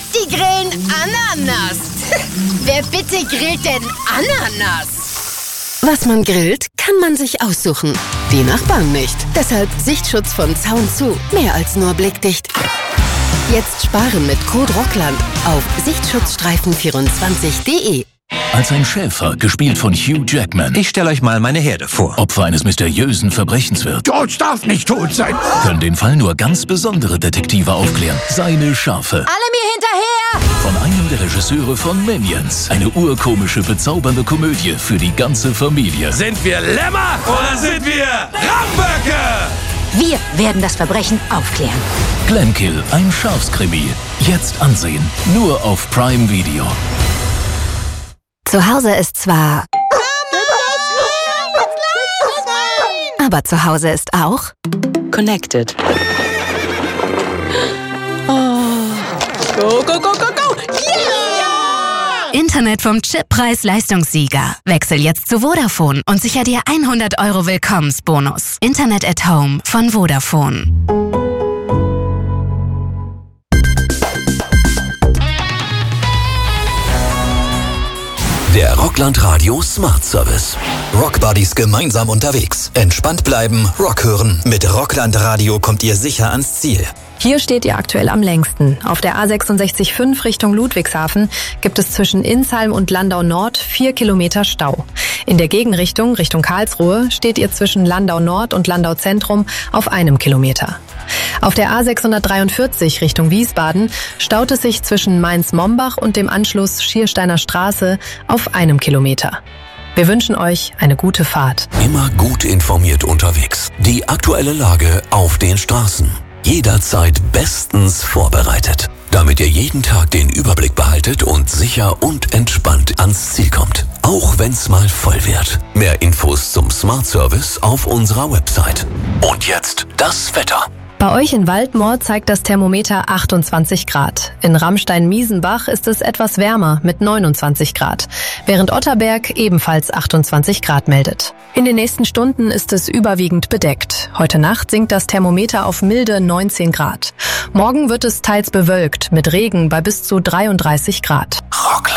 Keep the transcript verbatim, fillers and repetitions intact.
Die grillen Ananas. Wer bitte grillt denn Ananas? Was man grillt, kann man sich aussuchen. Die Nachbarn nicht. Deshalb Sichtschutz von Zaun zu. Mehr als nur blickdicht. Jetzt sparen mit Code Rockland auf sichtschutzstreifen vierundzwanzig punkt de. Als ein Schäfer, gespielt von Hugh Jackman. Ich stelle euch mal meine Herde vor. Opfer eines mysteriösen Verbrechens wird. George darf nicht tot sein. Können den Fall nur ganz besondere Detektive aufklären. Seine Schafe. Alle mir hinterher! Von einem der Regisseure von Minions. Eine urkomische, bezaubernde Komödie für die ganze Familie. Sind wir Lämmer oder sind wir Ramböcke? Wir werden das Verbrechen aufklären. Glenkill, ein Schafskrimi. Jetzt ansehen. Nur auf Prime Video. Zu Hause ist zwar... Aber zu Hause ist auch... Connected. Oh. Go, go, go, go, go! Yeah! Internet vom Chip Preis-Leistungssieger. Wechsel jetzt zu Vodafone und sicher dir hundert Euro Willkommensbonus. Internet at Home von Vodafone. Der Rockland Radio Smart Service. Rockbuddies gemeinsam unterwegs. Entspannt bleiben, Rock hören. Mit Rockland Radio kommt ihr sicher ans Ziel. Hier steht ihr aktuell am längsten. Auf der A sechsundsechzig fünf Richtung Ludwigshafen gibt es zwischen Insheim und Landau Nord vier Kilometer Stau. In der Gegenrichtung, Richtung Karlsruhe, steht ihr zwischen Landau Nord und Landau Zentrum auf einem Kilometer. Auf der A sechshundertdreiundvierzig Richtung Wiesbaden staut es sich zwischen Mainz-Mombach und dem Anschluss Schiersteiner Straße auf einem Kilometer. Wir wünschen euch eine gute Fahrt. Immer gut informiert unterwegs. Die aktuelle Lage auf den Straßen. Jederzeit bestens vorbereitet, damit ihr jeden Tag den Überblick behaltet und sicher und entspannt ans Ziel kommt. Auch wenn's mal voll wird. Mehr Infos zum Smart Service auf unserer Website. Und jetzt das Wetter. Bei euch in Waldmoor zeigt das Thermometer achtundzwanzig Grad. In Ramstein-Miesenbach ist es etwas wärmer mit neunundzwanzig Grad, während Otterberg ebenfalls achtundzwanzig Grad meldet. In den nächsten Stunden ist es überwiegend bedeckt. Heute Nacht sinkt das Thermometer auf milde neunzehn Grad. Morgen wird es teils bewölkt mit Regen bei bis zu dreiunddreißig Grad. Rockland.